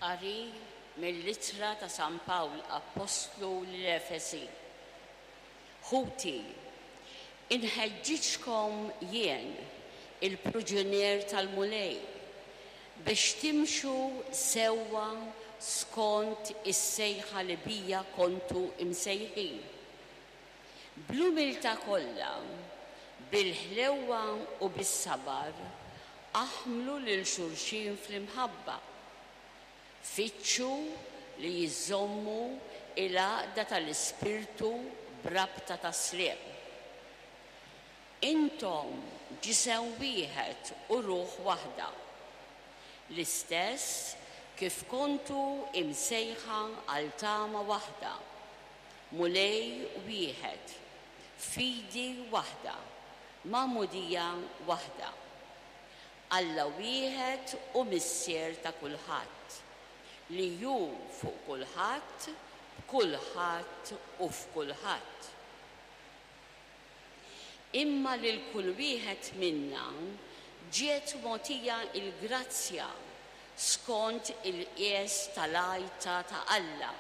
Qari mill-Littra ta' San Pawl Apostlu l-Efesi. Ħuti, inħeġġiġkom jien, il-Proġunier tal-Mulej, biex timxu sewwa skont is-sejħa li bija kontu imsejħin. Bl-umiltà kollha, bil-ħlewwa u bis-sabar, aħmlu lil xulxin fl-imħabba. Fittxu li jiżommu il-għaqda tal-Ispirtu brabta ta' sliq. Intom ġisem wieħed u ruħ waħda, l-istess kif kontu imsejħa għal tama waħda, mulej wieħed, fidi waħda, ma'mudija waħda. Alla wieħed u missier ta' kulħadd, li ju fuq kulħadd, b'kulħadd u f'kulħadd. Imma lil kull wieħed minna ġiet mogħtija il-grazzja skont il-qies tal-għajta ta' Alla.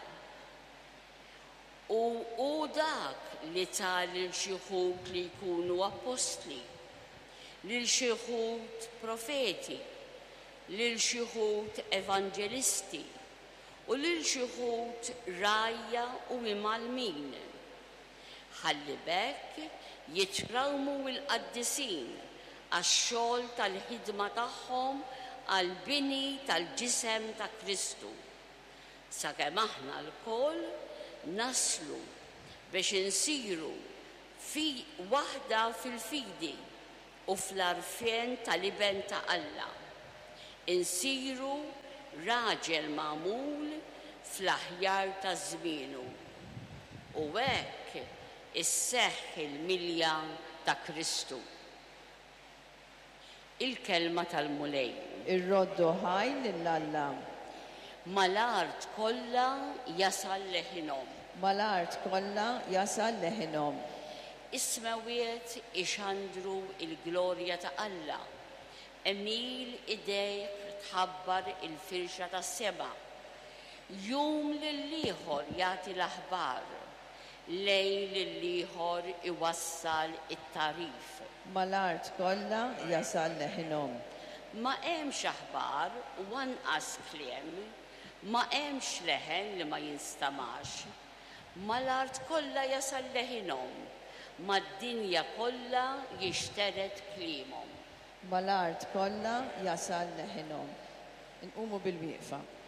U dak li ta' lil xi ħud li jkunu apostli, lil xi ħud profeti, lil xi ħud evanġelisti u lil xi ħud rajja u imalmin. Ħalli bekk jitrawmu l-qaddisin għax-xogħol tal-ħidma tagħhom għall-bini tal-ġisem ta' Kristu. Sakemm aħna lkoll naslu biex insiru fi waħda fil-fidi u fl-arfien tal-iben ta' Alla. Insiru raġel magħmul fl-aħjar ta' żmienu. U hekk isseħħ il-milja ta' Kristu. Il-kelma tal-Mulej. Ir-roddu ħaj lill-Alla. Mal-art kollha jasal leħinhom. Mal-art kollha jasal leħinhom. Ismewiet ixandru il-glorja ta' Alla. Emil idejk tħabbar il-firxa ta' seba. Jum lill-ieħor jagħti l-aħbar. Lejl lill-ieħor iwassal it-tarif. Mal-art kollha jasal leħinhom. Ma hemmx aħbar u anqas kliem, ma hemmx leħen li ma jinstamax. Mal-art kollha jasal leħinhom, mad-dinja kollha jixteret kliemhom. Mal-art kollha jasal leħinhom. Inqumu bil-wieqfa.